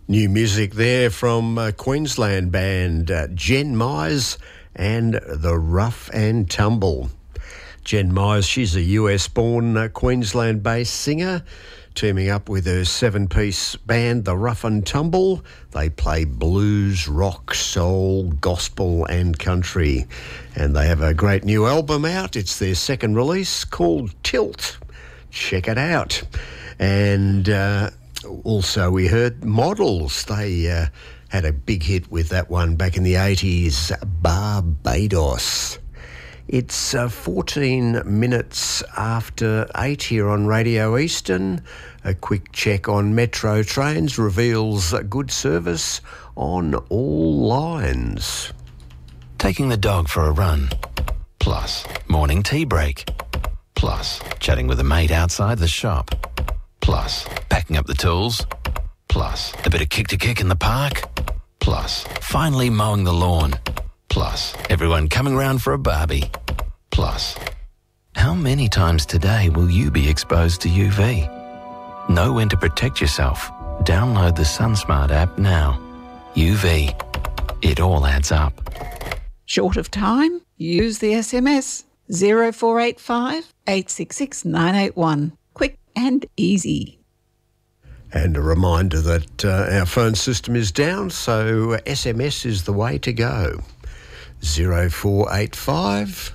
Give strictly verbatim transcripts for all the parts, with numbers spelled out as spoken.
New music there from uh, Queensland band uh, Jen Myers and the Rough and Tumble. Jen Myers, she's a U S-born uh, Queensland-based singer, teaming up with her seven-piece band, the Rough and Tumble. They play blues, rock, soul, gospel and country. And they have a great new album out. It's their second release called Tilt. Check it out. And uh, also we heard Models. They uh, had a big hit with that one back in the eighties, Barbados. It's uh, fourteen minutes after eight here on Radio Eastern. A quick check on Metro Trains reveals good service on all lines. Taking the dog for a run. Plus, morning tea break. Plus, chatting with a mate outside the shop. Plus, packing up the tools. Plus, a bit of kick-to-kick in the park. Plus, finally mowing the lawn. Plus, everyone coming round for a barbie. Plus, how many times today will you be exposed to U V? Know when to protect yourself. Download the SunSmart app now. U V. It all adds up. Short of time? Use the S M S zero four eight five, eight six six, nine eight one. Quick and easy. And a reminder that uh, our phone system is down, so S M S is the way to go. zero four eight five,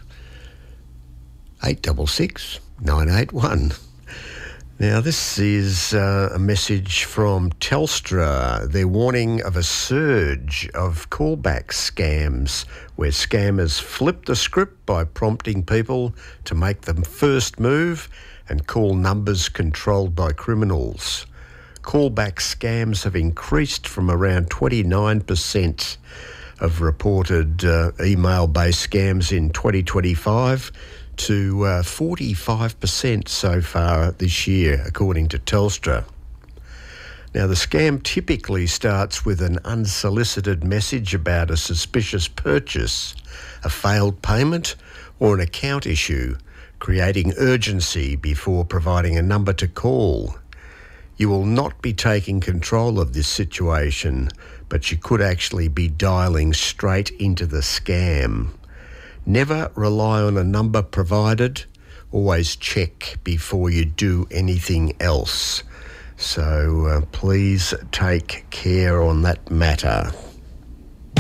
eight six six, nine eight one. Now, this is uh, a message from Telstra. They're warning of a surge of callback scams where scammers flip the script by prompting people to make the first move and call numbers controlled by criminals. Callback scams have increased from around twenty-nine percent of reported uh, email-based scams in twenty twenty-five to uh, forty-five percent so far this year, according to Telstra. Now, the scam typically starts with an unsolicited message about a suspicious purchase, a failed payment, or an account issue, creating urgency before providing a number to call. You will not be taking control of this situation, but you could actually be dialing straight into the scam. Never rely on a number provided. Always check before you do anything else. So uh, please take care on that matter.